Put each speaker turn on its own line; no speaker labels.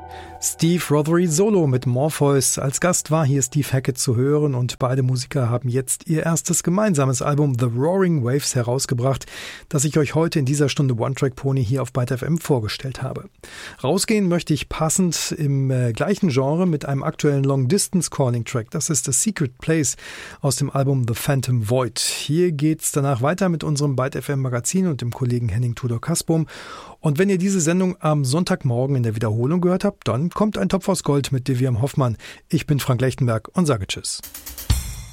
Steve Rothery solo mit Morpheus. Als Gast war hier Steve Hackett zu hören und beide Musiker haben jetzt ihr erstes gemeinsames Album The Roaring Waves herausgebracht, das ich euch heute in dieser Stunde One Track Pony hier auf Byte FM vorgestellt habe. Rausgehen möchte ich passend im gleichen Genre mit einem aktuellen Long-Distance Calling Track. Das ist The Secret Place aus dem Album The Phantom Void. Hier geht's danach weiter mit unserem Byte FM Magazin und dem Kollegen Henning Tudor-Kasbum. Und wenn ihr diese Sendung am Sonntagmorgen in der Wiederholung gehört habt, dann kommt ein Topf aus Gold mit Deviam Hoffmann. Ich bin Frank Lechtenberg und sage Tschüss.